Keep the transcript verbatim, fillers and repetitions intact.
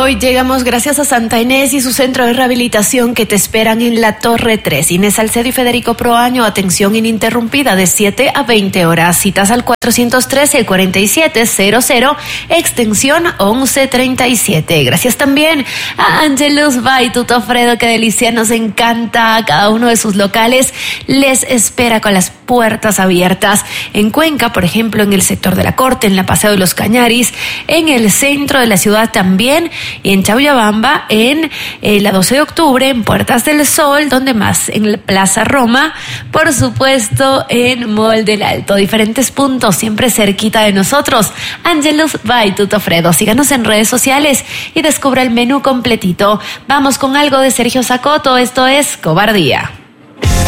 hoy llegamos gracias a Santa Inés y su centro de rehabilitación que te esperan en la Torre tres. Inés Salcedo y Federico Proaño, atención ininterrumpida de siete a veinte horas. Citas al cuatrocientos trece, cuarenta y siete cero cero, extensión once treinta y siete. Gracias también a Angelus Bay, Tuto Fredo, que delicia, nos encanta. Cada uno de sus locales les espera con las puertas abiertas. En Cuenca, por ejemplo, en el sector de la Corte, en la Paseo de los Cañaris, en el centro de la ciudad también, y en Chauyabamba, en eh, la doce de octubre, en Puertas del Sol, donde más, en la Plaza Roma, por supuesto, en Mall del Alto. Diferentes puntos, siempre cerquita de nosotros. Angelus by Tuto Fredo. Síganos en redes sociales y descubra el menú completito. Vamos con algo de Sergio Sacoto. Esto es Cobardía.